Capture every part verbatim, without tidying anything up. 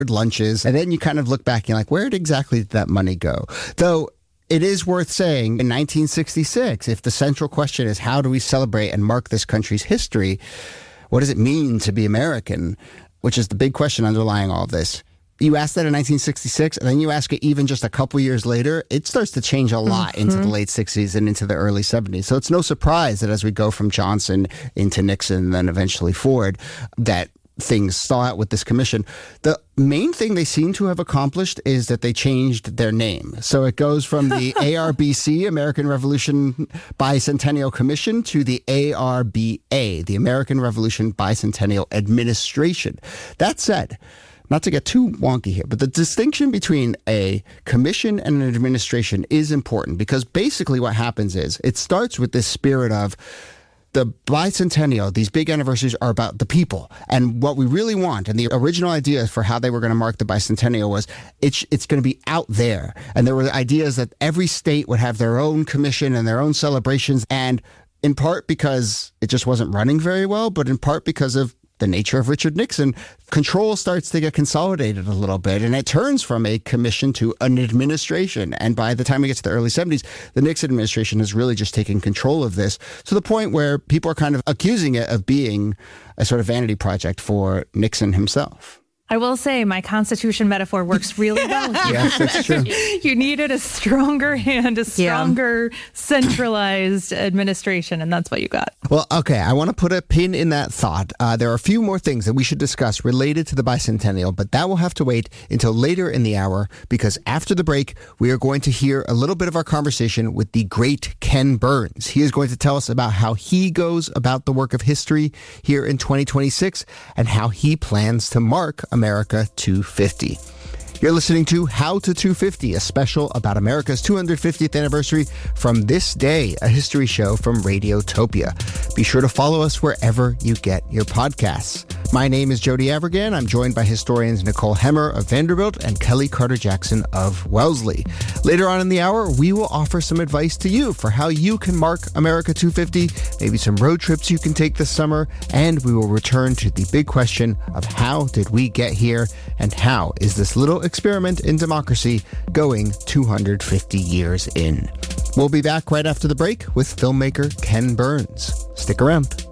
lunches. And then you kind of look back and you're like, where exactly did that money go? Though it is worth saying in nineteen sixty-six, if the central question is how do we celebrate and mark this country's history, what does it mean to be American, which is the big question underlying all of this. You ask that in nineteen sixty-six, and then you ask it even just a couple years later, it starts to change a lot mm-hmm. into the late sixties and into the early seventies. So it's no surprise that as we go from Johnson into Nixon and then eventually Ford, that things stall out with this commission. The main thing they seem to have accomplished is that they changed their name. So it goes from the A R B C, American Revolution Bicentennial Commission, to the A R B A, the American Revolution Bicentennial Administration. That said, not to get too wonky here, but the distinction between a commission and an administration is important because basically what happens is it starts with this spirit of the bicentennial, these big anniversaries are about the people. And what we really want, and the original idea for how they were going to mark the bicentennial was it's, it's going to be out there. And there were ideas that every state would have their own commission and their own celebrations. And in part because it just wasn't running very well, but in part because of the nature of Richard Nixon, control starts to get consolidated a little bit, and it turns from a commission to an administration. And by the time we get to the early seventies, the Nixon administration has really just taken control of this to the point where people are kind of accusing it of being a sort of vanity project for Nixon himself. I will say my Constitution metaphor works really well. Yes, that's true. You needed a stronger hand, a stronger yeah. centralized administration, and that's what you got. Well, okay, I want to put a pin in that thought. Uh, there are a few more things that we should discuss related to the bicentennial, but that will have to wait until later in the hour because after the break, we are going to hear a little bit of our conversation with the great Ken Burns. He is going to tell us about how he goes about the work of history here in twenty twenty-six and how he plans to mark America two fifty. You're listening to How to two fifty, a special about America's two hundred fiftieth anniversary from This Day, a history show from Radiotopia. Be sure to follow us wherever you get your podcasts. My name is Jody Avirgan. I'm joined by historians Nicole Hemmer of Vanderbilt and Kelly Carter-Jackson of Wellesley. Later on in the hour, we will offer some advice to you for how you can mark America two fifty, maybe some road trips you can take this summer, and we will return to the big question of how did we get here and how is this little experiment in democracy going two hundred fifty years in. We'll be back right after the break with filmmaker Ken Burns. Stick around.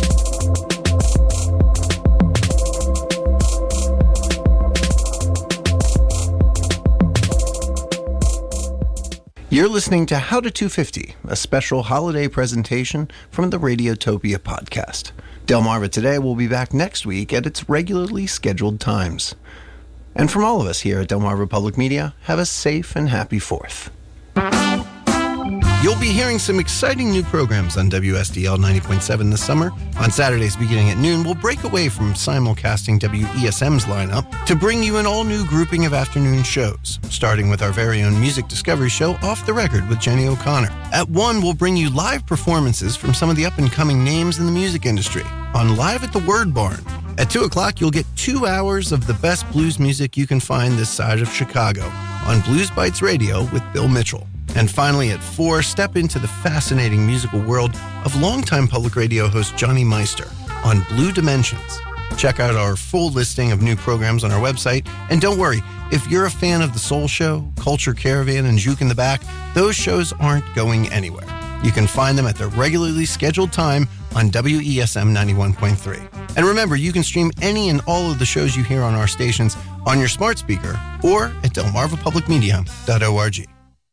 You're listening to How to two fifty, a special holiday presentation from the Radiotopia podcast. Delmarva Today will be back next week at its regularly scheduled times. And from all of us here at Delmarva Public Media, have a safe and happy fourth. You'll be hearing some exciting new programs on W S D L ninety point seven this summer. On Saturdays beginning at noon, we'll break away from simulcasting W E S M's lineup to bring you an all-new grouping of afternoon shows, starting with our very own music discovery show, Off the Record with Jenny O'Connor. At one, we'll bring you live performances from some of the up-and-coming names in the music industry on Live at the Word Barn. At two o'clock, you'll get two hours of the best blues music you can find this side of Chicago on Blues Bites Radio with Bill Mitchell. And finally, at four, step into the fascinating musical world of longtime public radio host Johnny Meister on Blue Dimensions. Check out our full listing of new programs on our website. And don't worry, if you're a fan of The Soul Show, Culture Caravan, and Juke in the Back, those shows aren't going anywhere. You can find them at their regularly scheduled time on W E S M ninety-one point three. And remember, you can stream any and all of the shows you hear on our stations on your smart speaker or at delmarva public media dot org.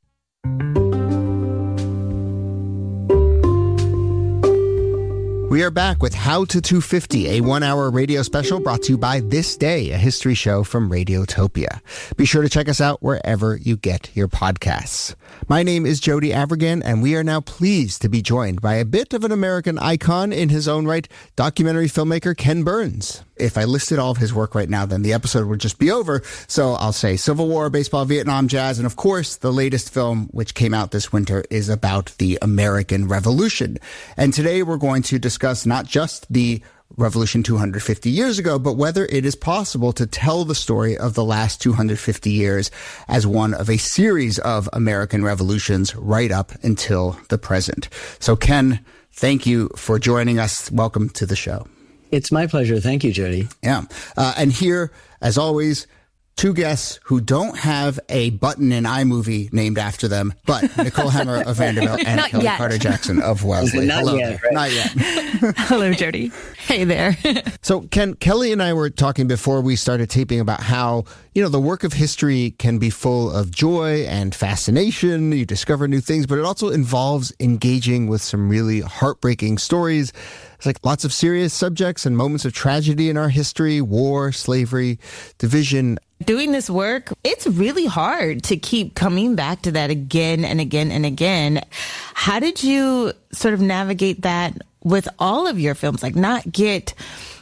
We are back with How to two fifty, a one-hour radio special brought to you by This Day, a history show from Radiotopia. Be sure to check us out wherever you get your podcasts. My name is Jody Avirgan, and we are now pleased to be joined by a bit of an American icon in his own right, documentary filmmaker Ken Burns. If I listed all of his work right now, then the episode would just be over. So I'll say Civil War, baseball, Vietnam, jazz, and of course, the latest film, which came out this winter, is about the American Revolution. And today we're going to discuss not just the Revolution two hundred fifty years ago, but whether it is possible to tell the story of the last two hundred fifty years as one of a series of American revolutions right up until the present. So Ken, thank you for joining us. Welcome to the show. It's my pleasure. Thank you, Jody. Yeah. Uh, and here, as always, two guests who don't have a button in iMovie named after them, but Nicole Hemmer of Vanderbilt and Not Kelly yet. Carter Jackson of Wellesley. Not Hello yet, there. right? Not yet. Hello, Jody. Hey there. So, Ken, Kelly and I were talking before we started taping about how, you know, the work of history can be full of joy and fascination. You discover new things, but it also involves engaging with some really heartbreaking stories. It's like lots of serious subjects and moments of tragedy in our history: war, slavery, division. Doing this work, it's really hard to keep coming back to that again and again and again. How did you sort of navigate that with all of your films? Like, not get,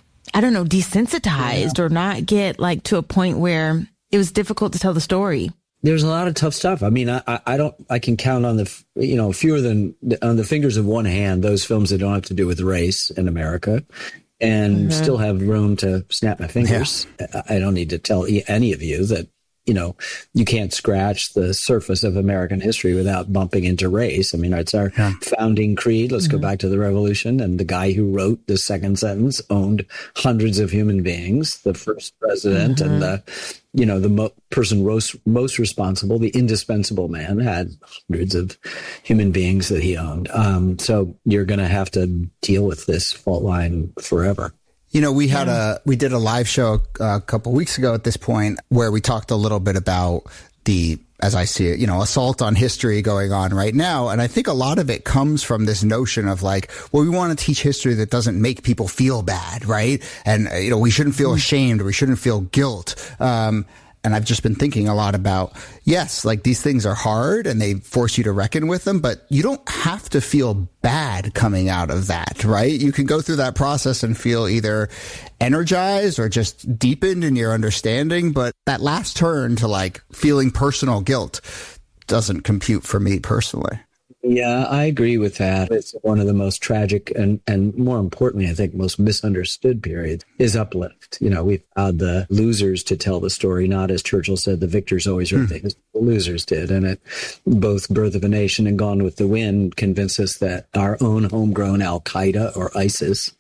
I don't know, desensitized yeah. or not get like to a point where it was difficult to tell the story? There's a lot of tough stuff. I mean, I, I don't, I can count on the, you know, fewer than on the fingers of one hand, those films that don't have to do with race in America, and mm-hmm. still have room to snap my fingers. Yeah. I don't need to tell any of you that, you know, you can't scratch the surface of American history without bumping into race. I mean, it's our yeah. founding creed. Let's mm-hmm. go back to the Revolution. And the guy who wrote the second sentence owned hundreds of human beings. The first president mm-hmm. and the, you know, the mo- person most, most responsible, the indispensable man, had hundreds of human beings that he owned. Um, so you're going to have to deal with this fault line forever. You know, we had a, we did a live show a couple weeks ago at this point where we talked a little bit about the, as I see it, you know, assault on history going on right now. And I think a lot of it comes from this notion of like, well, we want to teach history that doesn't make people feel bad, right? And, you know, we shouldn't feel ashamed or we shouldn't feel guilt. Um, And I've just been thinking a lot about, yes, like these things are hard and they force you to reckon with them, but you don't have to feel bad coming out of that, right? You can go through that process and feel either energized or just deepened in your understanding. But that last turn to like feeling personal guilt doesn't compute for me personally. Yeah, I agree with that. It's one of the most tragic and, and more importantly, I think, most misunderstood periods is uplift. You know, we've allowed the losers to tell the story, not as Churchill said, the victors always wrote things, the losers did. And it, both Birth of a Nation and Gone with the Wind convince us that our own homegrown Al-Qaeda or ISIS,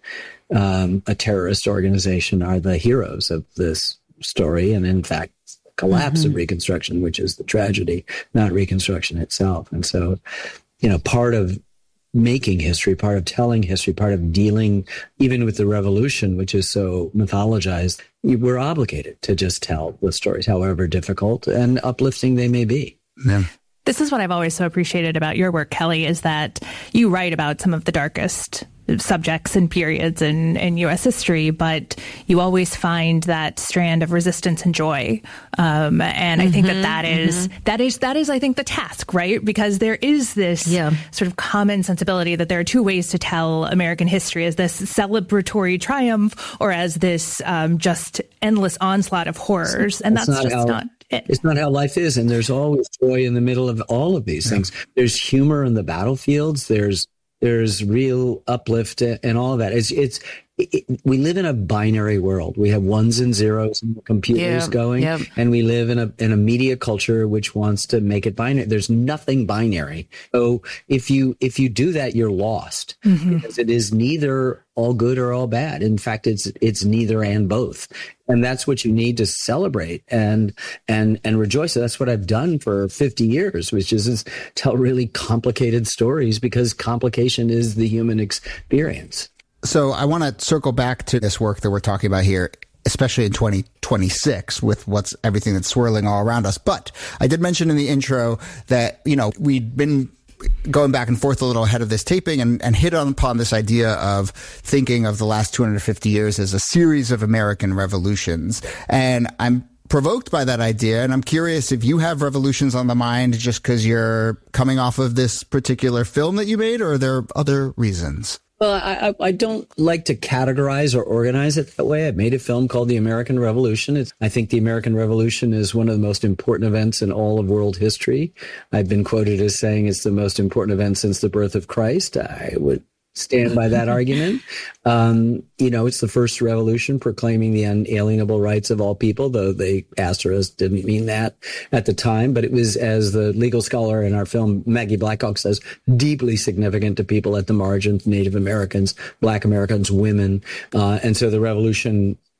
um, a terrorist organization, are the heroes of this story. And in fact, collapse mm-hmm. of Reconstruction, which is the tragedy, not Reconstruction itself. And so, you know, part of making history, part of telling history, part of dealing even with the revolution, which is so mythologized, we're obligated to just tell the stories, however difficult and uplifting they may be. Yeah. This is what I've always so appreciated about your work, Kelly, is that you write about some of the darkest subjects and periods in, in U S history, but you always find that strand of resistance and joy. Um, and mm-hmm, I think that that is, mm-hmm. that is, that is, I think, the task, right? Because there is this yeah. sort of common sensibility that there are two ways to tell American history: as this celebratory triumph or as this um, just endless onslaught of horrors. And that's, that's not just how, not it. It's not how life is. And there's always joy in the middle of all of these yeah. things. There's humor in the battlefields. There's There's real uplift and all of that. It's, it's, it, we live in a binary world. We have ones and zeros and computers yep, going, yep. and we live in a, in a media culture which wants to make it binary. There's nothing binary. So if you, if you do that, you're lost mm-hmm. because it is neither all good or all bad. In fact, it's, it's neither and both. And that's what you need to celebrate and, and, and rejoice. So that's what I've done for fifty years, which is, is tell really complicated stories because complication is the human experience. So I want to circle back to this work that we're talking about here, especially in twenty twenty-six with what's everything that's swirling all around us. But I did mention in the intro that, you know, we'd been going back and forth a little ahead of this taping and, and hit on upon this idea of thinking of the last two hundred fifty years as a series of American revolutions. And I'm provoked by that idea. And I'm curious if you have revolutions on the mind just because you're coming off of this particular film that you made, or are there other reasons? Well, I, I don't like to categorize or organize it that way. I made a film called The American Revolution. It's, I think the American Revolution is one of the most important events in all of world history. I've been quoted as saying it's the most important event since the birth of Christ. I would stand by that argument. Um, you know, it's the first revolution proclaiming the unalienable rights of all people, though the asterisk didn't mean that at the time. But it was, as the legal scholar in our film, Maggie Blackhawk, says, deeply significant to people at the margins, Native Americans, Black Americans, women. Uh, and so the revolution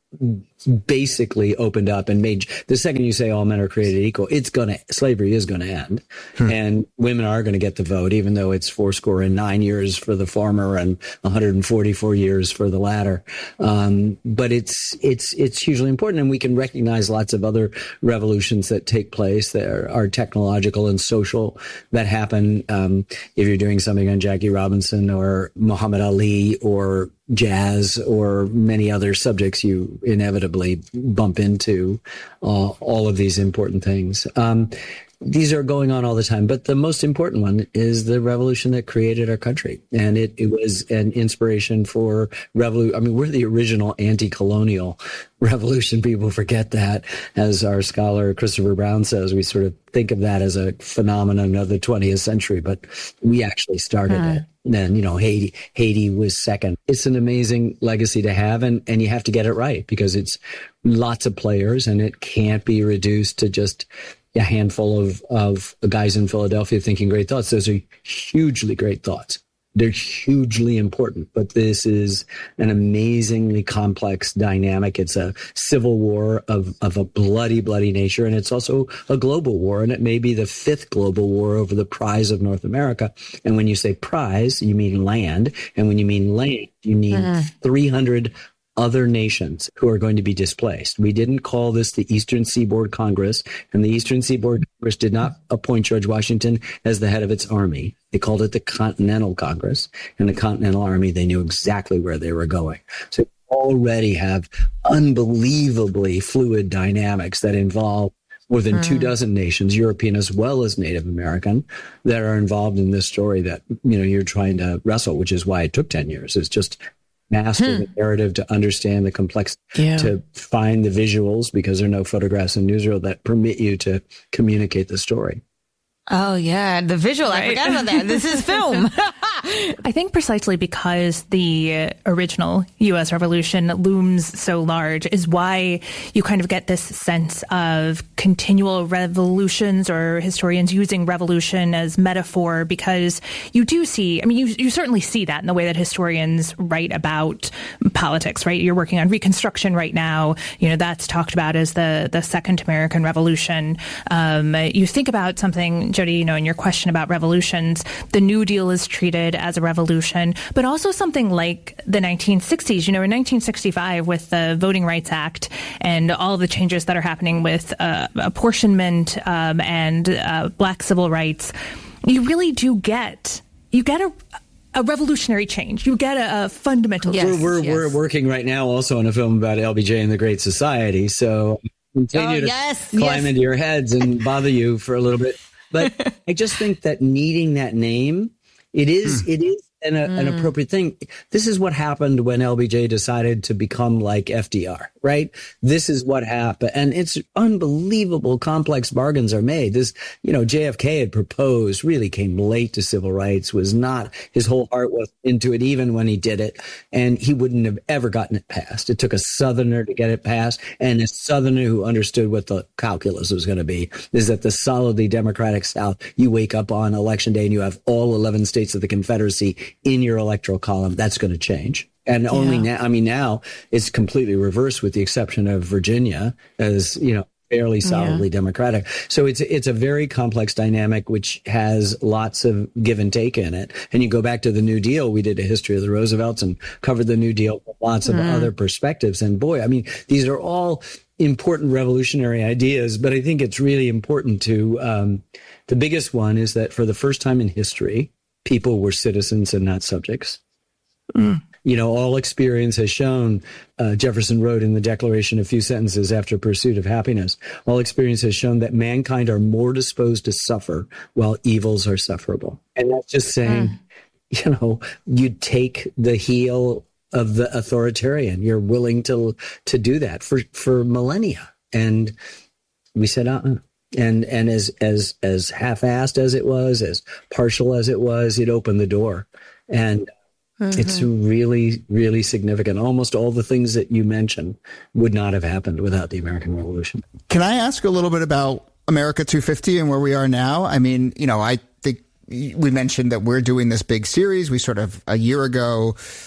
basically opened up and made the second you say all men are created equal, it's going to, slavery is going to end. Hmm. And women are going to get the vote, even though it's four score and nine years for the former and one hundred forty-four years for the latter. Um, but it's, it's, it's hugely important. And we can recognize lots of other revolutions that take place that are, are technological and social that happen. Um, if you're doing something on Jackie Robinson or Muhammad Ali or jazz or many other subjects, you inevitably bump into uh, all of these important things. Um, these are going on all the time, but the most important one is the revolution that created our country. And it, it was an inspiration for revolution. I mean, we're the original anti-colonial revolution. People forget that. As our scholar Christopher Brown says, we sort of think of that as a phenomenon of the twentieth century, but we actually started uh. it. And then, you know, Haiti, Haiti was second. It's an amazing legacy to have, and, and you have to get it right because it's lots of players and it can't be reduced to just a handful of, of guys in Philadelphia thinking great thoughts. Those are hugely great thoughts. They're hugely important, but this is an amazingly complex dynamic. It's a civil war of, of a bloody, bloody nature, and it's also a global war, and it may be the fifth global war over the prize of North America. And when you say prize, you mean land, and when you mean land, you mean uh-huh. three hundred other nations who are going to be displaced. We didn't call this the Eastern Seaboard Congress, and the Eastern Seaboard Congress did not appoint George Washington as the head of its army. They called it the Continental Congress, and the Continental Army, they knew exactly where they were going. So we already have unbelievably fluid dynamics that involve more than mm. two dozen nations, European as well as Native American, that are involved in this story that, you know, you're trying to wrestle, which is why it took ten years. It's just master hmm. the narrative, to understand the complexity, yeah. to find the visuals, because there are no photographs in newsreel that permit you to communicate the story. Oh, yeah. The visual. Right. I forgot about that. This is film. I think precisely because the original U S Revolution looms so large is why you kind of get this sense of continual revolutions, or historians using revolution as metaphor, because you do see, I mean, you, you certainly see that in the way that historians write about politics, right? You're working on Reconstruction right now. You know, that's talked about as the, the Second American Revolution. Um, you think about something, Jody, you know, in your question about revolutions, the New Deal is treated as a revolution, but also something like the nineteen sixties. You know, in nineteen sixty-five, with the Voting Rights Act and all of the changes that are happening with uh, apportionment um, and uh, black civil rights, you really do get, you get a a revolutionary change. You get a, a fundamental yes, change. We're, we're, yes. we're working right now also on a film about L B J and the Great Society, so continue oh, to yes, climb yes. into your heads and bother you for a little bit. But I just think that needing that name, it is, mm. it is an, a, mm. an appropriate thing. This is what happened when L B J decided to become like F D R, right? This is what happened. And it's unbelievable, complex bargains are made. This, you know, J F K had proposed, really came late to civil rights, was not, his whole heart was into it even when he did it. And he wouldn't have ever gotten it passed. It took a Southerner to get it passed. And a Southerner who understood what the calculus was going to be is that the solidly Democratic South, you wake up on election day and you have all eleven states of the Confederacy in your electoral column. That's going to change. And only yeah. now, I mean, now it's completely reversed with the exception of Virginia as, you know, fairly solidly yeah. Democratic. So it's, it's a very complex dynamic, which has lots of give and take in it. And you go back to the New Deal. We did a history of the Roosevelts and covered the New Deal with lots of mm. other perspectives. And boy, I mean, these are all important revolutionary ideas, but I think it's really important to, um, the biggest one is that for the first time in history, people were citizens and not subjects. Mm. You know, all experience has shown, uh, Jefferson wrote in the Declaration a few sentences after Pursuit of Happiness, all experience has shown that mankind are more disposed to suffer while evils are sufferable. And that's just saying, mm. you know, you take the heel of the authoritarian. You're willing to to do that for, for millennia. And we said, uh-uh. And and as as as half-assed as it was, as partial as it was, it opened the door. And mm-hmm. it's really, really significant. Almost all the things that you mentioned would not have happened without the American Revolution. Can I ask a little bit about America two fifty and where we are now? I mean, you know, I think we mentioned that we're doing this big series. We sort of, a year ago,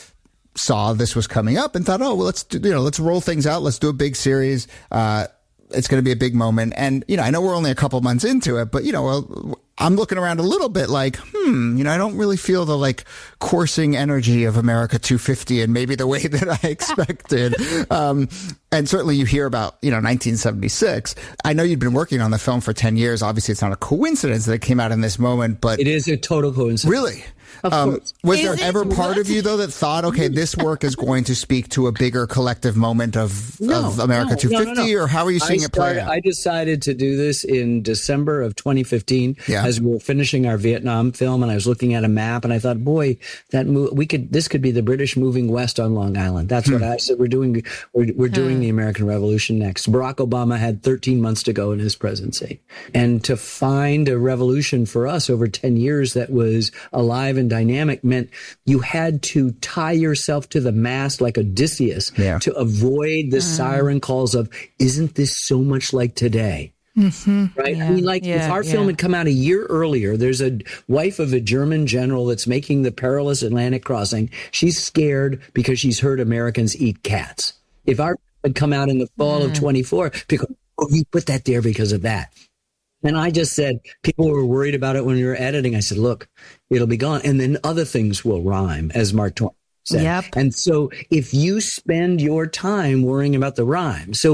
saw this was coming up and thought, oh, well, let's do, you know, let's roll things out. Let's do a big series. Uh, it's going to be a big moment. And, you know, I know we're only a couple months into it, but, you know, I'm looking around a little bit like, hmm, you know, I don't really feel the like coursing energy of America two fifty and maybe the way that I expected. um, and certainly you hear about, you know, nineteen seventy-six. I know you'd been working on the film for ten years. Obviously, it's not a coincidence that it came out in this moment, but it is a total coincidence. Really? Of um, course. Was Is there it? ever part What? of you, though, that thought, okay, this work is going to speak to a bigger collective moment of, No, of America no, two fifty, no, no, no. or how are you seeing I it play started- out? I decided to do this in December of twenty fifteen Yeah. as we were finishing our Vietnam film, and I was looking at a map, and I thought, boy, that mo- we could this could be the British moving west on Long Island. That's Hmm. what I said. We're doing we're, we're doing the American Revolution next. Barack Obama had thirteen months to go in his presidency, and to find a revolution for us over ten years that was alive and dynamic meant you had to tie yourself to the mast like Odysseus Yeah. to avoid the siren calls of, isn't this so much like today? Right? I mean, like Yeah, if our film yeah. had come out a year earlier, there's a wife of a German general that's making the perilous Atlantic crossing. She's scared because she's heard Americans eat cats. If our film had come out in the fall of twenty-four, because, oh, you put that there because of that. And I just said, people were worried about it when we were editing. I said, look, it'll be gone. And then other things will rhyme, as Mark Twain said. Yep. And so if you spend your time worrying about the rhyme, so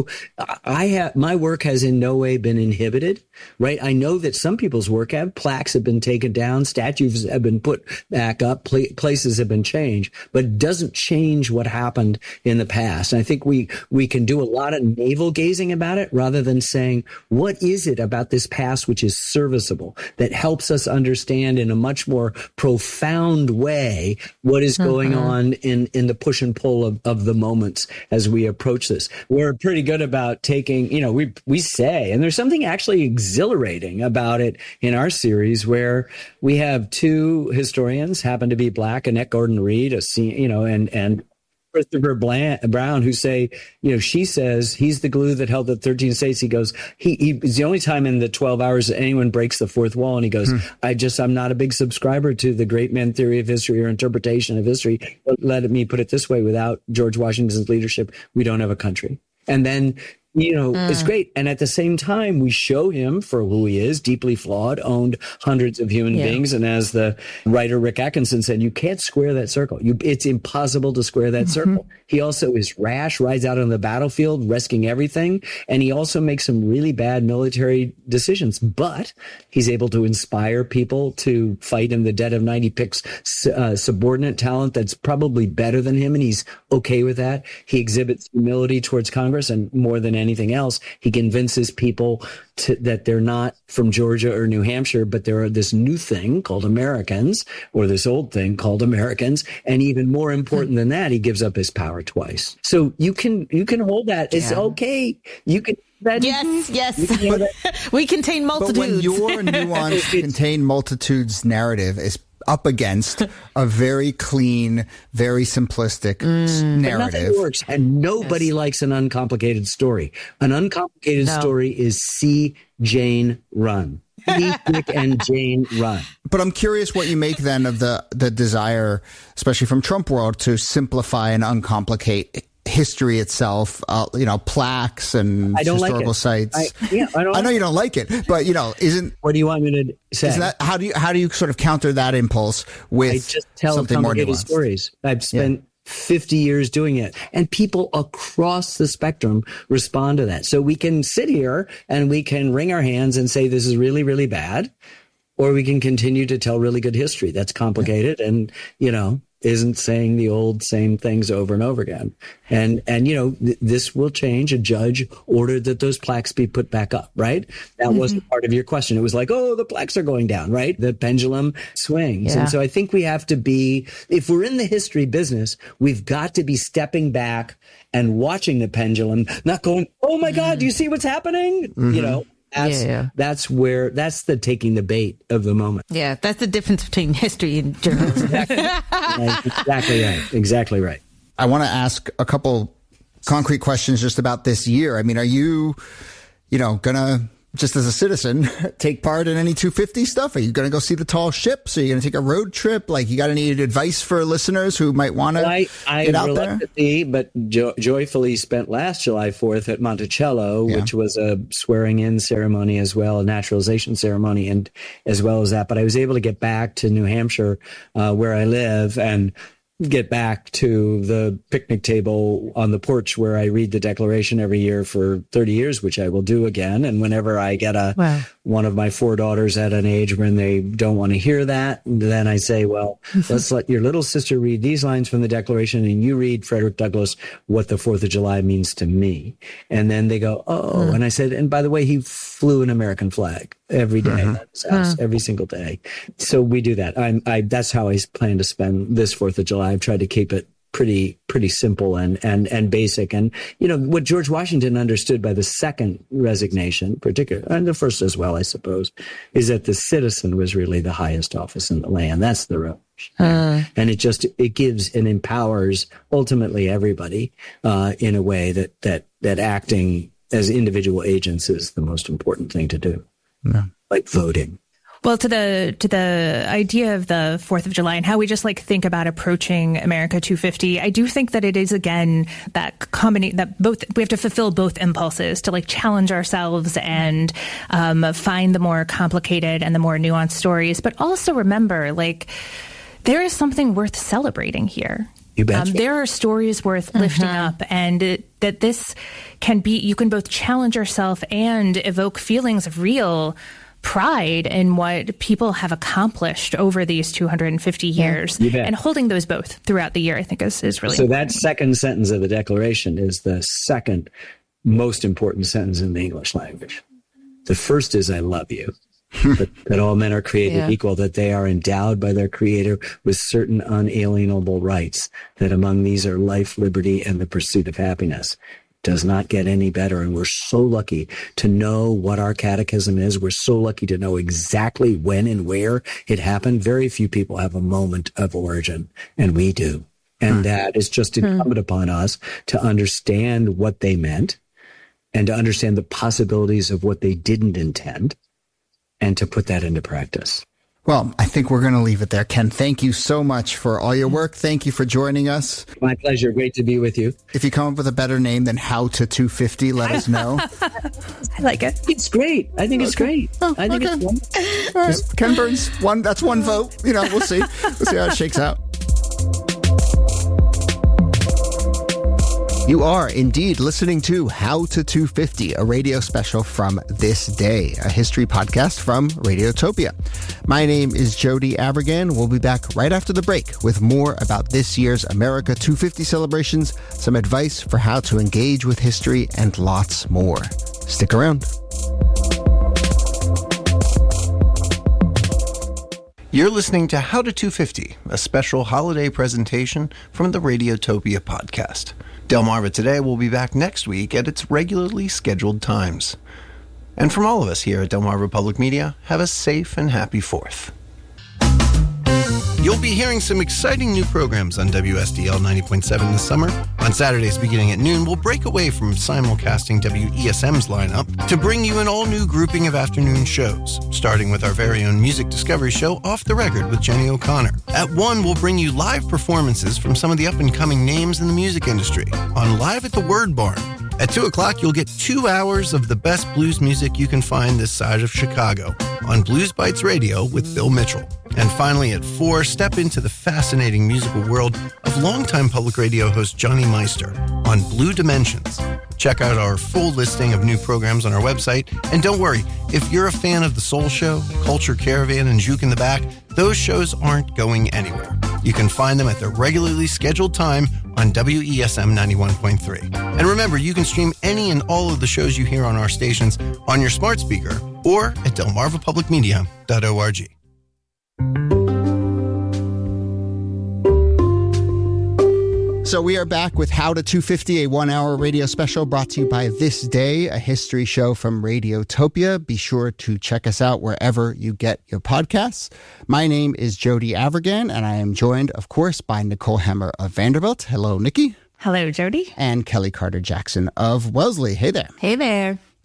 I have, my work has in no way been inhibited, right? I know that some people's work have, plaques have been taken down, statues have been put back up, pla- places have been changed, but it doesn't change what happened in the past. And I think we, we can do a lot of navel gazing about it rather than saying, what is it about this past which is serviceable, that helps us understand in a much more profound way what is going on in, in the push and pull of, of the moments as we approach this. We're pretty good about taking, you know, we we say, and there's something actually exhilarating about it in our series where we have two historians, happen to be Black, Annette Gordon-Reed, a se- you know, and and Christopher Bland, Brown, who say, you know, she says he's the glue that held the thirteen states. He goes, he, he it's the only time in the twelve hours that anyone breaks the fourth wall. And he goes, hmm. I just, I'm not a big subscriber to the great man theory of history or interpretation of history. But let me put it this way, without George Washington's leadership, we don't have a country. And then, you know, mm. it's great. And at the same time, we show him for who he is, deeply flawed, owned hundreds of human yeah. beings. And as the writer Rick Atkinson said, you can't square that circle. You, it's impossible to square that mm-hmm. circle. He also is rash, rides out on the battlefield, risking everything. And he also makes some really bad military decisions. But he's able to inspire people to fight in the dead of night. He picks uh, subordinate talent that's probably better than him. And he's okay with that. He exhibits humility towards Congress, and more than anything else, he convinces people to, that they're not from Georgia or New Hampshire, but they're this new thing called Americans, or this old thing called Americans. And even more important than that, he gives up his power twice. So you can you can hold that. It's yeah. okay. You can. That, yes, yes. But, we contain multitudes. But when your nuance contain multitudes narrative is up against a very clean, very simplistic mm, narrative. But nothing works, and nobody yes. likes an uncomplicated story. An uncomplicated no. story is see Jane run. See Dick and Jane run. But I'm curious what you make then of the the desire, especially from Trump world, to simplify and uncomplicate history itself, uh, you know, plaques and historical like sites. I, yeah, I, don't I know like you don't like it, but you know, isn't what do you want me to say? Isn't that, how do you how do you sort of counter that impulse with I just tell something more nuanced? Stories. I've spent yeah. fifty years doing it, and people across the spectrum respond to that. So we can sit here and we can wring our hands and say this is really, really bad, or we can continue to tell really good history that's complicated yeah. and, you know, isn't saying the old same things over and over again. And, and you know, th- this will change. A judge ordered that those plaques be put back up, right? That mm-hmm. wasn't part of your question. It was like, oh, the plaques are going down, right? The pendulum swings. Yeah. And so I think we have to be, if we're in the history business, we've got to be stepping back and watching the pendulum, not going, oh my God, do you see what's happening? Mm-hmm. You know? That's, yeah, yeah. that's where, that's the taking the bait of the moment. Yeah, that's the difference between history and journalism. exactly. exactly right. Exactly right. I want to ask a couple concrete questions just about this year. I mean, are you, you know, going to just as a citizen, take part in any two fifty stuff? Are you going to go see the tall ships? Are you going to take a road trip? Like, you got any advice for listeners who might want to well, I, I get out there? I but jo- joyfully spent last July fourth at Monticello, Yeah. which was a swearing-in ceremony as well, a naturalization ceremony, and as well as that. But I was able to get back to New Hampshire, uh, where I live, and get back to the picnic table on the porch where I read the Declaration every year for thirty years, which I will do again. And whenever I get a Wow. one of my four daughters at an age when they don't want to hear that, then I say, well, let's let your little sister read these lines from the Declaration, and you read, Frederick Douglass, what the fourth of July means to me. And then they go, oh, and I said, and by the way, he flew an American flag every day at his house, every single day. So we do that. I'm, I, that's how I plan to spend this fourth of July. I've tried to keep it pretty, pretty simple and, and, and basic. And, you know, what George Washington understood by the second resignation, particularly, and the first as well, I suppose, is that the citizen was really the highest office in the land. That's the revolution. Uh. And it just, it gives and empowers ultimately everybody, uh, in a way that, that, that acting as individual agents is the most important thing to do. Yeah. Like voting. Well, to the to the idea of the fourth of July and how we just like think about approaching America two fifty, I do think that it is, again, that combination that both we have to fulfill both impulses to like challenge ourselves and um, find the more complicated and the more nuanced stories. But also remember, like, there is something worth celebrating here. You bet. Um, there are stories worth lifting Uh-huh. up, and it, that this can be, you can both challenge yourself and evoke feelings of real pride in what people have accomplished over these two hundred fifty years. You bet. And holding those both throughout the year, I think, is, is really So important. that second sentence of the Declaration is the second most important sentence in the English language. The first is, I love you. that, that all men are created Yeah. equal, that they are endowed by their Creator with certain unalienable rights, that among these are life, liberty, and the pursuit of happiness. Does not get any better. And we're so lucky to know what our catechism is. We're so lucky to know exactly when and where it happened. Very few people have a moment of origin, and we do. And that is just incumbent upon us to understand what they meant and to understand the possibilities of what they didn't intend, and to put that into practice. Well, I think we're going to leave it there. Ken, thank you so much for all your work. Thank you for joining us. My pleasure. Great to be with you. If you come up with a better name than How to two fifty, let us know. I like it. It's great. I think it's great. Oh, I think okay. it's wonderful. All right. Ken Burns, one, that's one vote. You know, we'll see. We'll see how it shakes out. You are indeed listening to How to two fifty, a radio special from This Day, a history podcast from Radiotopia. My name is Jody Avirgan. We'll be back right after the break with more about this year's America two fifty celebrations, some advice for how to engage with history, and lots more. Stick around. You're listening to How to two fifty, a special holiday presentation from the Radiotopia podcast. Delmarva Today will be back next week at its regularly scheduled times. And from all of us here at Delmarva Public Media, have a safe and happy fourth. You'll be hearing some exciting new programs on W S D L ninety point seven this summer. On Saturdays beginning at noon, we'll break away from simulcasting W E S M's lineup to bring you an all-new grouping of afternoon shows, starting with our very own Music Discovery show, Off the Record with Jenny O'Connor. At one, we'll bring you live performances from some of the up-and-coming names in the music industry on Live at the Word Barn. At two o'clock, you'll get two hours of the best blues music you can find this side of Chicago on Blues Bites Radio with Bill Mitchell. And finally, at four, step into the fascinating musical world of longtime public radio host Johnny Meister on Blue Dimensions. Check out our full listing of new programs on our website. And don't worry, if you're a fan of The Soul Show, Culture Caravan, and Juke in the Back, those shows aren't going anywhere. You can find them at their regularly scheduled time on W E S M ninety-one point three. And remember, you can stream any and all of the shows you hear on our stations on your smart speaker or at delmarva public media dot org. So we are back with How to two fifty, a one-hour radio special brought to you by This Day, a history show from Radiotopia. Be sure to check us out wherever you get your podcasts. My name is Jody Avirgan, and I am joined, of course, by Nicole Hemmer of Vanderbilt. Hello, Nikki. Hello, Jody. And Kelly Carter Jackson of Wellesley. Hey there. Hey there.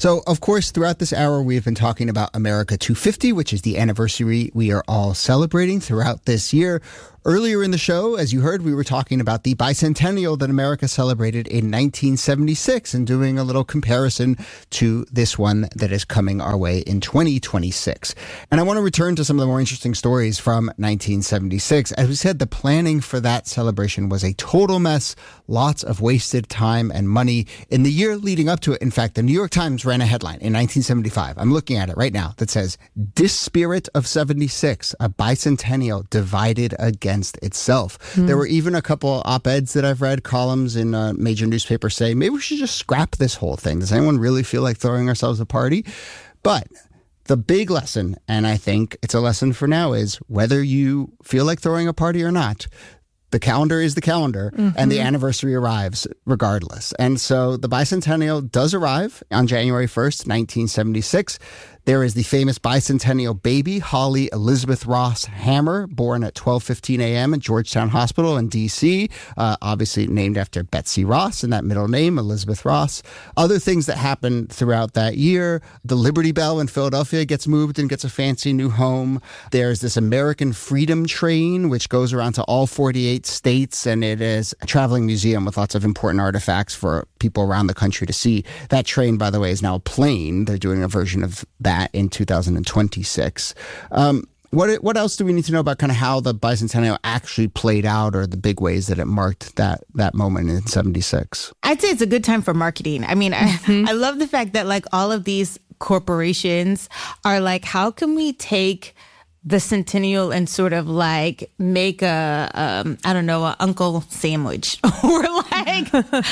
So, of course, throughout this hour, we've been talking about America two fifty, which is the anniversary we are all celebrating throughout this year. Earlier in the show, as you heard, we were talking about the bicentennial that America celebrated in nineteen seventy-six and doing a little comparison to this one that is coming our way in twenty twenty-six. And I want to return to some of the more interesting stories from nineteen seventy-six. As we said, the planning for that celebration was a total mess, lots of wasted time and money. In the year leading up to it, in fact, the New York Times ran a headline in nineteen seventy-five. I'm looking at it right now that says, "Dispirit of seventy-six, a bicentennial divided against itself." Mm. There were even a couple op-eds that I've read, columns in uh, major newspapers say, maybe we should just scrap this whole thing. Does anyone really feel like throwing ourselves a party? But the big lesson, and I think it's a lesson for now, is whether you feel like throwing a party or not, the calendar is the calendar, mm-hmm. and the anniversary arrives regardless. And so the bicentennial does arrive on January first, nineteen seventy-six. There is the famous bicentennial baby, Holly Elizabeth Ross Hammer, born at twelve fifteen a.m. at Georgetown Hospital in D C, uh, obviously named after Betsy Ross and that middle name, Elizabeth Ross. Other things that happen throughout that year, the Liberty Bell in Philadelphia gets moved and gets a fancy new home. There's this American Freedom Train, which goes around to all forty-eight states, and it is a traveling museum with lots of important artifacts for people around the country to see. That train, by the way, is now a plane. They're doing a version of that in two thousand twenty-six. Um, what what else do we need to know about kind of how the bicentennial actually played out, or the big ways that it marked that that moment in seventy-six? I'd say it's a good time for marketing. I mean, mm-hmm. I, I love the fact that like all of these corporations are like, how can we take the centennial and sort of like make a, um, I don't know, a Uncle sandwich or like,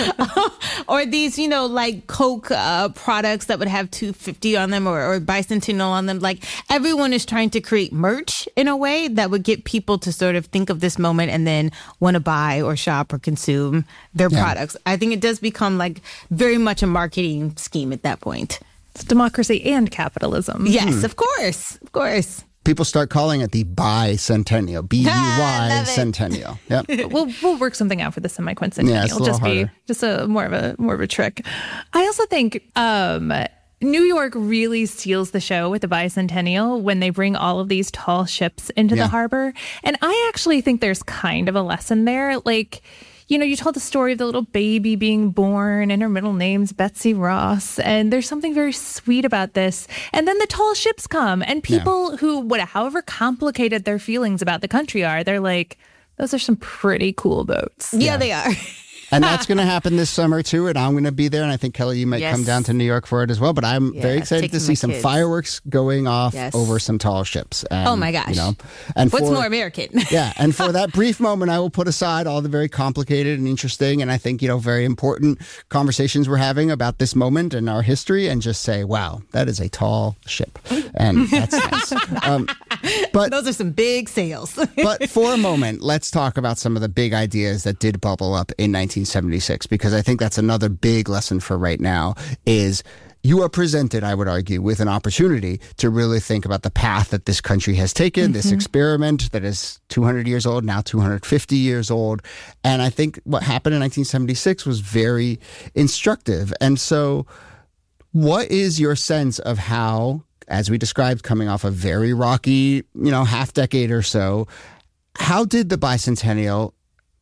or these, you know, like Coke uh, products that would have two fifty on them or, or bicentennial on them. Like everyone is trying to create merch in a way that would get people to sort of think of this moment and then want to buy or shop or consume their yeah. products. I think it does become like very much a marketing scheme at that point. It's democracy and capitalism. Yes, hmm. of course. Of course. People start calling it the bicentennial, B U Y centennial. Yep. We'll we'll work something out for the semi-quincentennial. Yeah, it's a little just harder. be just a more of a more of a trick. I also think um, New York really steals the show with the bicentennial when they bring all of these tall ships into yeah. the harbor, and I actually think there's kind of a lesson there, like. You know, you told the story of the little baby being born and her middle name's Betsy Ross. And there's something very sweet about this. And then the tall ships come and people yeah. who, what, however complicated their feelings about the country are, they're like, those are some pretty cool boats. Yeah, yeah. they are. And that's going to happen this summer, too. And I'm going to be there. And I think, Kelly, you might yes. come down to New York for it as well. But I'm yeah, very excited to see some kids. fireworks going off yes. over some tall ships. And, oh, my gosh. You know, and What's for, more American? yeah. And for that brief moment, I will put aside all the very complicated and interesting and I think, you know, very important conversations we're having about this moment in our history and just say, wow, that is a tall ship. And that's nice. Um, but those are some big sails. But for a moment, let's talk about some of the big ideas that did bubble up in nineteen seventy-six, because I think that's another big lesson for right now is you are presented, I would argue, with an opportunity to really think about the path that this country has taken, mm-hmm. this experiment that is two hundred years old, now two hundred fifty years old. And I think what happened in nineteen seventy-six was very instructive. And so what is your sense of how, as we described, coming off a very rocky, you know, half decade or so, how did the bicentennial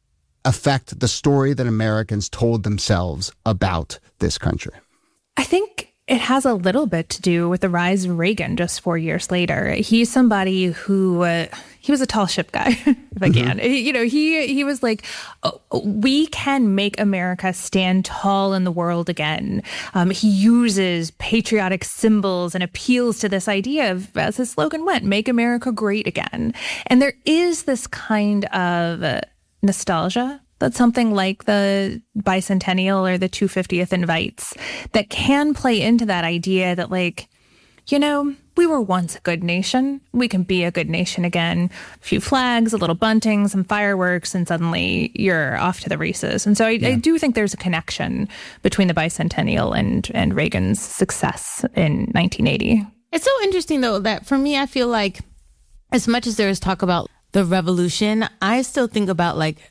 affect the story that Americans told themselves about this country? I think it has a little bit to do with the rise of Reagan just four years later. He's somebody who, uh, he was a tall ship guy, if I can. Mm-hmm. You know, he he was like, oh, we can make America stand tall in the world again. Um, he uses patriotic symbols and appeals to this idea of, as his slogan went, make America great again. And there is this kind of uh, nostalgia that something like the bicentennial or the two hundred fiftieth invites that can play into that idea that, like, you know, we were once a good nation. We can be a good nation again. A few flags, a little bunting, some fireworks, and suddenly you're off to the races. And so I, yeah. I do think there's a connection between the bicentennial and, and Reagan's success in nineteen eighty. It's so interesting, though, that for me, I feel like as much as there is talk about the revolution, I still think about, like,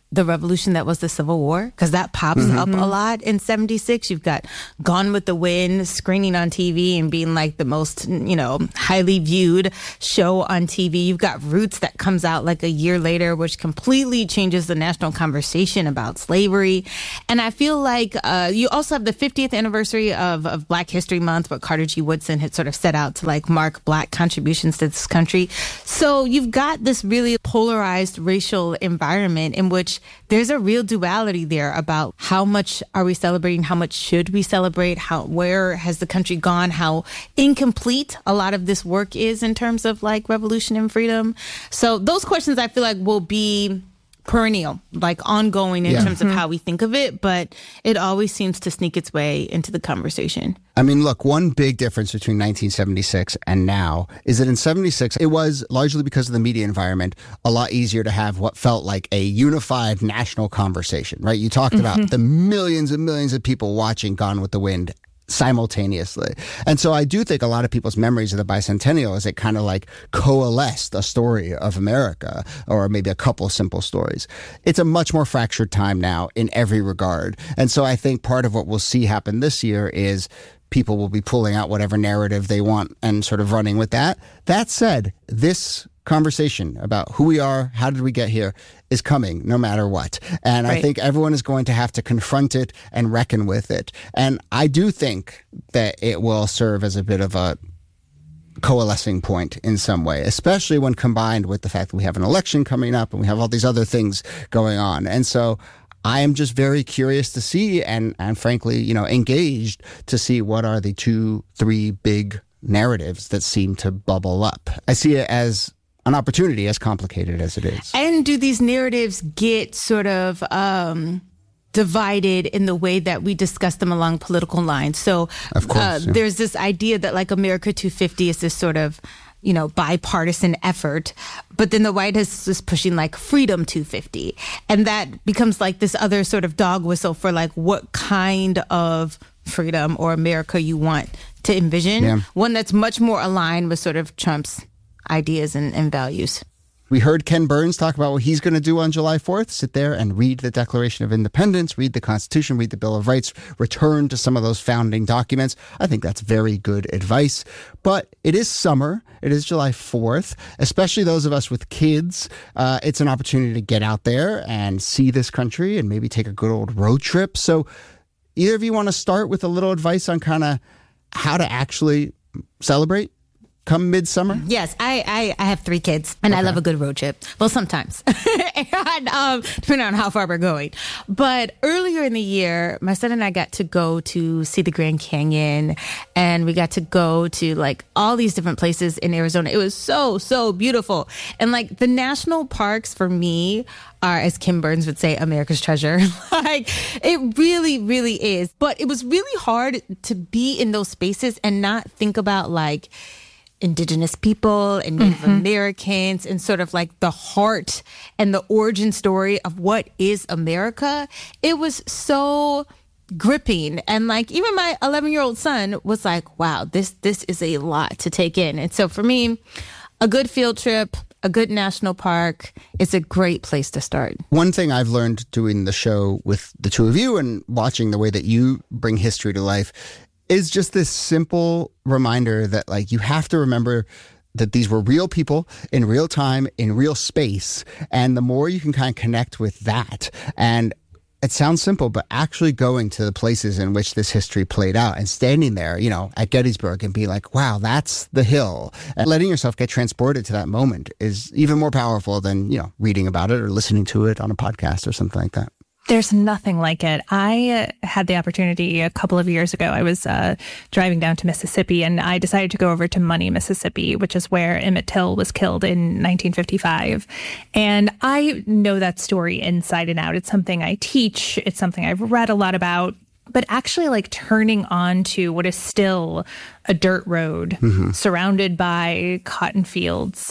the revolution that was the Civil War, because that pops mm-hmm. up a lot in seventy-six. You've got Gone with the Wind screening on T V and being like the most, you know, highly viewed show on T V. You've got Roots that comes out like a year later, which completely changes the national conversation about slavery. And I feel like uh, you also have the fiftieth anniversary of, of Black History Month, where Carter G. Woodson had sort of set out to like mark Black contributions to this country. So you've got this really polarized racial environment in which there's a real duality there about how much are we celebrating, how much should we celebrate, how where has the country gone, how incomplete a lot of this work is in terms of like revolution and freedom. So those questions I feel like will be perennial, like ongoing in yeah. terms of how we think of it, but it always seems to sneak its way into the conversation. I mean, look, one big difference between nineteen seventy-six and now is that in seventy-six, it was largely because of the media environment, a lot easier to have what felt like a unified national conversation, right? You talked mm-hmm. about the millions and millions of people watching Gone with the Wind simultaneously. And so I do think a lot of people's memories of the bicentennial is it kind of like coalesced a story of America, or maybe a couple simple stories. It's a much more fractured time now in every regard. And so I think part of what we'll see happen this year is people will be pulling out whatever narrative they want and sort of running with that. That said, this conversation about who we are, how did we get here, is coming no matter what. And right. I think everyone is going to have to confront it and reckon with it. And I do think that it will serve as a bit of a coalescing point in some way, especially when combined with the fact that we have an election coming up and we have all these other things going on. And so I am just very curious to see and, and frankly, you know, engaged to see what are the two, three big narratives that seem to bubble up. I see it as an opportunity, as complicated as it is. And do these narratives get sort of um, divided in the way that we discuss them along political lines? So of course, uh, yeah. there's this idea that like America two fifty is this sort of, you know, bipartisan effort, but then the White House is pushing like Freedom two fifty. And that becomes like this other sort of dog whistle for like what kind of freedom or America you want to envision. Yeah. One that's much more aligned with sort of Trump's ideas and, and values. We heard Ken Burns talk about what he's going to do on July fourth. Sit there and read the Declaration of Independence, read the Constitution, read the Bill of Rights, return to some of those founding documents. I think that's very good advice. But it is summer. It is July fourth, especially those of us with kids. Uh, it's an opportunity to get out there and see this country and maybe take a good old road trip. So either of you want to start with a little advice on kind of how to actually celebrate come midsummer? Yes, I, I, I have three kids, and okay. I love a good road trip. Well, sometimes, and, um, depending on how far we're going. But earlier in the year, my son and I got to go to see the Grand Canyon, and we got to go to like all these different places in Arizona. It was so, so beautiful. And like the national parks for me are, as Kim Burns would say, America's treasure. Like it really, really is. But it was really hard to be in those spaces and not think about like Indigenous people and Native mm-hmm. Americans and sort of like the heart and the origin story of what is America. It was so gripping. And like even my eleven year old son was like, wow, this this is a lot to take in. And so for me, a good field trip, a good national park is a great place to start. One thing I've learned doing the show with the two of you and watching the way that you bring history to life is just this simple reminder that like you have to remember that these were real people in real time, in real space. And the more you can kind of connect with that, and it sounds simple, but actually going to the places in which this history played out and standing there, you know, at Gettysburg and be like, wow, that's the hill. And letting yourself get transported to that moment is even more powerful than, you know, reading about it or listening to it on a podcast or something like that. There's nothing like it. I had the opportunity a couple of years ago. I was uh, driving down to Mississippi, and I decided to go over to Money, Mississippi, which is where Emmett Till was killed in nineteen fifty-five. And I know that story inside and out. It's something I teach. It's something I've read a lot about. But actually, like turning on to what is still a dirt road mm-hmm. surrounded by cotton fields,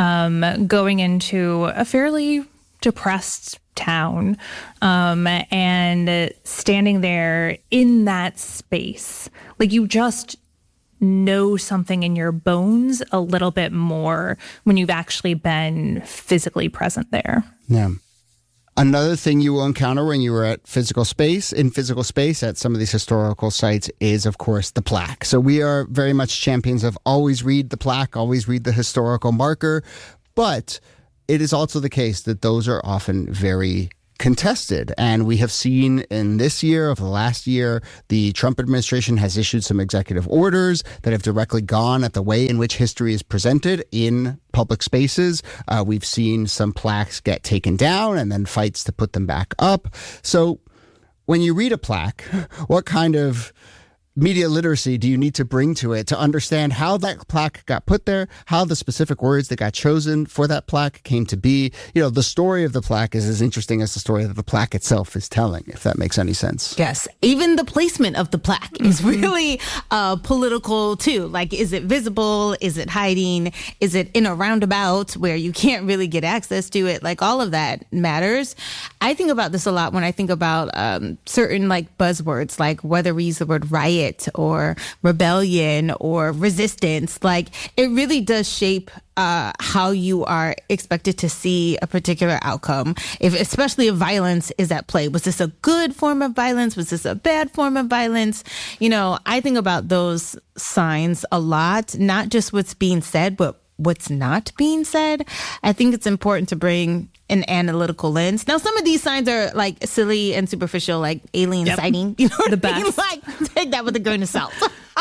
um, going into a fairly depressed town, um, and standing there in that space, like you just know something in your bones a little bit more when you've actually been physically present there. Yeah. Another thing you will encounter when you were at physical space, in physical space at some of these historical sites is, of course, the plaque. So we are very much champions of always read the plaque, always read the historical marker. But it is also the case that those are often very contested. And we have seen in this year, over the last year, the Trump administration has issued some executive orders that have directly gone at the way in which history is presented in public spaces. Uh, we've seen some plaques get taken down and then fights to put them back up. So when you read a plaque, what kind of media literacy do you need to bring to it to understand how that plaque got put there, how the specific words that got chosen for that plaque came to be? You know, the story of the plaque is as interesting as the story that the plaque itself is telling, if that makes any sense. Yes. Even the placement of the plaque mm-hmm. is really uh, political, too. Like, is it visible? Is it hiding? Is it in a roundabout where you can't really get access to it? Like, all of that matters. I think about this a lot when I think about um, certain, like, buzzwords, like whether we use the word riot or rebellion or resistance. Like, it really does shape uh, how you are expected to see a particular outcome, if especially if violence is at play. Was this a good form of violence? Was this a bad form of violence? You know, I think about those signs a lot, not just what's being said, but what's not being said. I think it's important to bring an analytical lens. Now, some of these signs are like silly and superficial, like alien yep. sighting. You know what the I mean? Best. Like, take that with a grain of salt.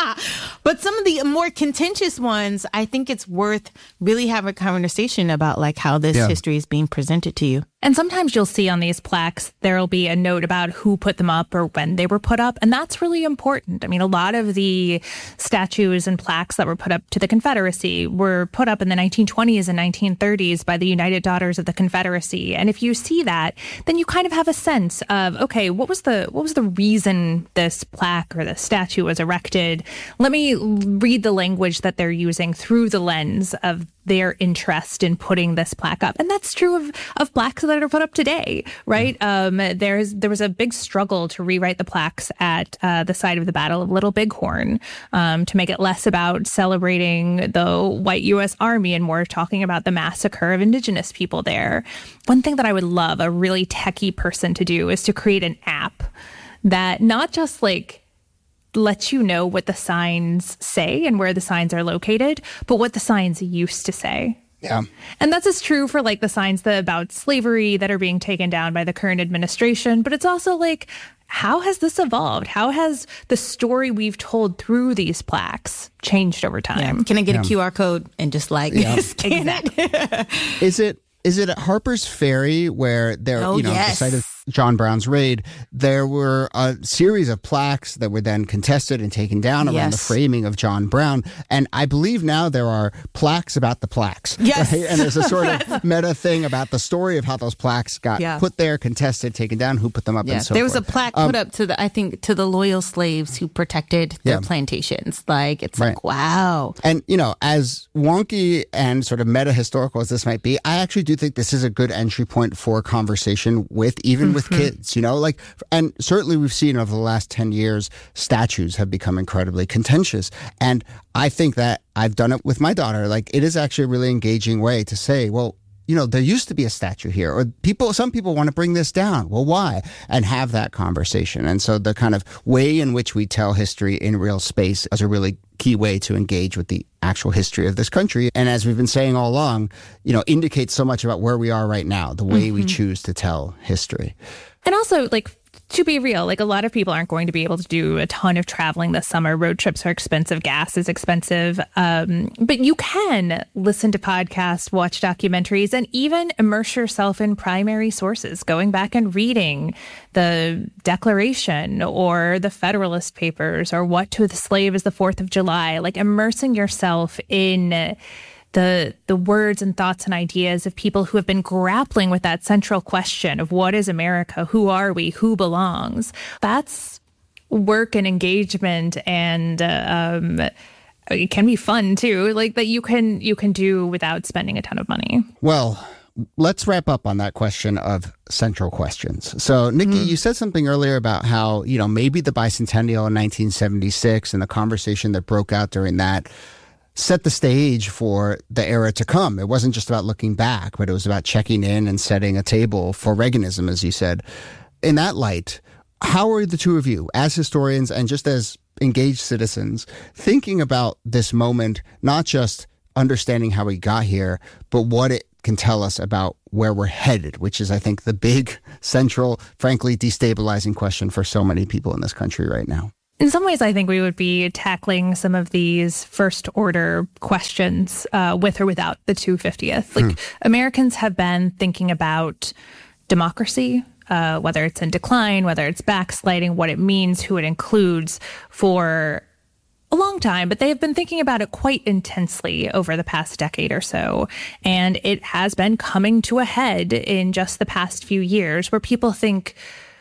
But some of the more contentious ones, I think it's worth really having a conversation about like how this yeah. history is being presented to you. And sometimes you'll see on these plaques, there'll be a note about who put them up or when they were put up. And that's really important. I mean, a lot of the statues and plaques that were put up to the Confederacy were put up in the nineteen twenties and nineteen thirties by the United Daughters of the Confederacy. And if you see that, then you kind of have a sense of, okay, what was the what was the reason this plaque or the statue was erected? Let me read the language that they're using through the lens of their interest in putting this plaque up. And that's true of, of plaques that are put up today, right? Um, there's there was a big struggle to rewrite the plaques at uh, the site of the Battle of Little Bighorn um, to make it less about celebrating the white U S Army and more talking about the massacre of indigenous people there. One thing that I would love a really techie person to do is to create an app that not just like lets you know what the signs say and where the signs are located, but what the signs used to say. Yeah. And that's as true for like the signs that about slavery that are being taken down by the current administration. But it's also like, how has this evolved? How has the story we've told through these plaques changed over time? Yeah. Can I get yeah. a Q R code and just like yeah. scan it? Is it is it at Harper's Ferry where there, oh, you know, yes. the site of John Brown's raid, there were a series of plaques that were then contested and taken down around yes. the framing of John Brown. And I believe now there are plaques about the plaques. Yes. Right? And there's a sort of meta thing about the story of how those plaques got yeah. put there, contested, taken down, who put them up, yeah. and so there was forth. a plaque um, put up to the, I think, to the loyal slaves who protected their yeah. plantations. Like, it's right. like, wow. And, you know, as wonky and sort of meta-historical as this might be, I actually do think this is a good entry point for conversation with, even mm-hmm. with kids, you know, like, and certainly we've seen over the last ten years, statues have become incredibly contentious. And I think that I've done it with my daughter. Like, it is actually a really engaging way to say, well, you know, there used to be a statue here, or people, some people want to bring this down. Well, why? And have that conversation. And so the kind of way in which we tell history in real space is a really key way to engage with the actual history of this country. And as we've been saying all along, you know, indicates so much about where we are right now, the way mm-hmm. we choose to tell history. And also, like, to be real, like a lot of people aren't going to be able to do a ton of traveling this summer. Road trips are expensive. Gas is expensive. Um, but you can listen to podcasts, watch documentaries, and even immerse yourself in primary sources, going back and reading the Declaration or the Federalist Papers or What to the Slave is the Fourth of July, like immersing yourself in the the words and thoughts and ideas of people who have been grappling with that central question of what is America? Who are we? Who belongs? That's work and engagement, and uh, um, it can be fun too, like that you can you can do without spending a ton of money. Well, let's wrap up on that question of central questions. So, Nikki, mm-hmm. you said something earlier about how, you know, maybe the bicentennial in nineteen seventy-six and the conversation that broke out during that set the stage for the era to come. It wasn't just about looking back, but it was about checking in and setting a table for Reaganism, as you said. In that light, how are the two of you, as historians and just as engaged citizens, thinking about this moment, not just understanding how we got here, but what it can tell us about where we're headed, which is, I think, the big, central, frankly, destabilizing question for so many people in this country right now? In some ways, I think we would be tackling some of these first order questions uh, with or without the two hundred fiftieth. Like, hmm. Americans have been thinking about democracy, uh, whether it's in decline, whether it's backsliding, what it means, who it includes, for a long time, but they have been thinking about it quite intensely over the past decade or so. And it has been coming to a head in just the past few years, where people think,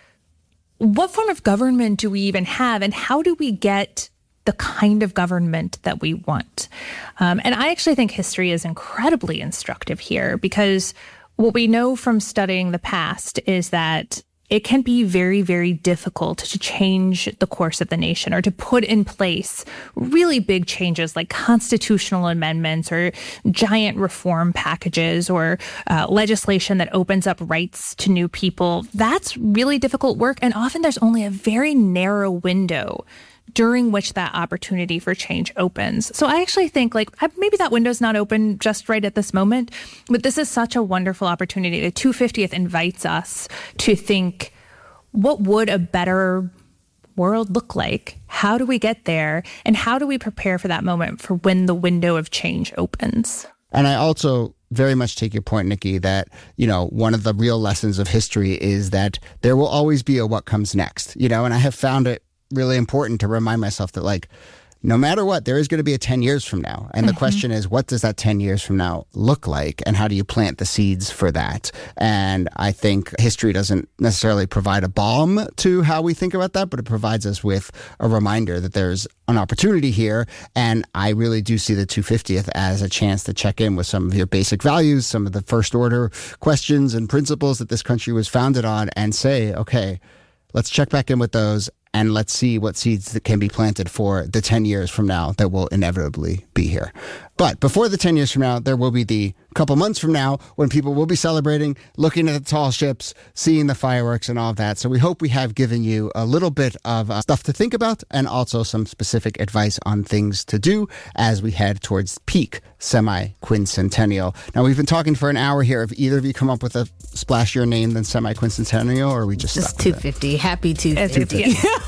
what form of government do we even have, and how do we get the kind of government that we want? Um, and I actually think history is incredibly instructive here, because what we know from studying the past is that it can be very, very difficult to change the course of the nation, or to put in place really big changes like constitutional amendments or giant reform packages, or uh, legislation that opens up rights to new people. That's really difficult work. And often there's only a very narrow window during which that opportunity for change opens. So I actually think, like, maybe that window's not open just right at this moment, but this is such a wonderful opportunity. The two hundred fiftieth invites us to think, what would a better world look like? How do we get there? And how do we prepare for that moment, for when the window of change opens? And I also very much take your point, Nikki, that, you know, one of the real lessons of history is that there will always be a what comes next, you know, and I have found it really important to remind myself that, like, no matter what, there is going to be a ten years from now. And mm-hmm. the question is, what does that ten years from now look like? And how do you plant the seeds for that? And I think history doesn't necessarily provide a balm to how we think about that, but it provides us with a reminder that there's an opportunity here. And I really do see the two hundred fiftieth as a chance to check in with some of your basic values, some of the first order questions and principles that this country was founded on, and say, okay, let's check back in with those. And let's see what seeds that can be planted for the ten years from now that will inevitably be here. But before the ten years from now, there will be the couple months from now when people will be celebrating, looking at the tall ships, seeing the fireworks and all of that. So we hope we have given you a little bit of uh, stuff to think about, and also some specific advice on things to do as we head towards peak semi-quincentennial. Now, we've been talking for an hour here. Have either of you come up with a splashier name than semi-quincentennial, or are we just Just stuck two hundred fifty. Happy two hundred fifty.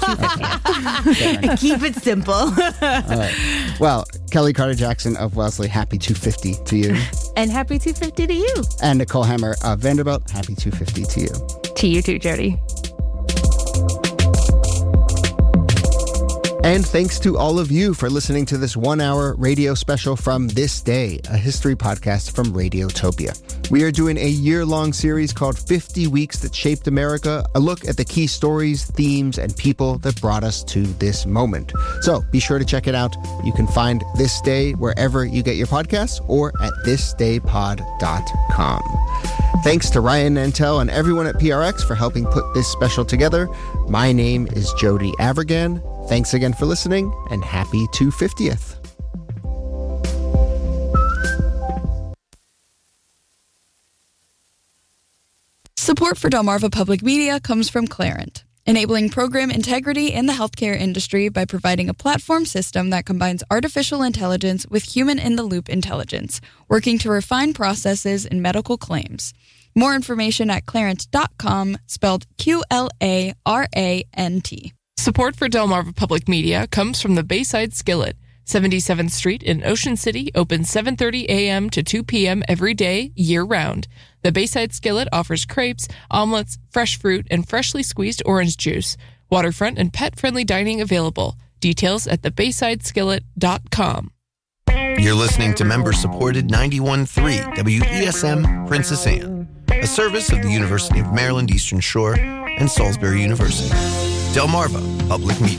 Keep it simple. All right. Well, Kelly Carter-Jackson of Wellesley, happy two hundred fifty to you. And happy two hundred fifty to you. And Nicole Hammer of Vanderbilt, happy two hundred fifty to you. To you too, Jody. And thanks to all of you for listening to this one-hour radio special from This Day, a history podcast from Radiotopia. We are doing a year-long series called fifty Weeks That Shaped America, a look at the key stories, themes, and people that brought us to this moment. So be sure to check it out. You can find This Day wherever you get your podcasts, or at this day pod dot com. Thanks to Ryan Nantel and everyone at P R X for helping put this special together. My name is Jody Avirgan. Thanks again for listening, and happy two hundred fiftieth. Support for Delmarva Public Media comes from Clarent, enabling program integrity in the healthcare industry by providing a platform system that combines artificial intelligence with human-in-the-loop intelligence, working to refine processes in medical claims. More information at clarent dot com, spelled Q L A R A N T. Support for Delmarva Public Media comes from the Bayside Skillet. seventy-seventh Street in Ocean City, open seven thirty a.m. to two p.m. every day, year-round. The Bayside Skillet offers crepes, omelets, fresh fruit, and freshly squeezed orange juice. Waterfront and pet-friendly dining available. Details at the bayside skillet dot com. You're listening to member-supported ninety-one point three W E S M Princess Anne, a service of the University of Maryland Eastern Shore and Salisbury University. Delmarva Public Media.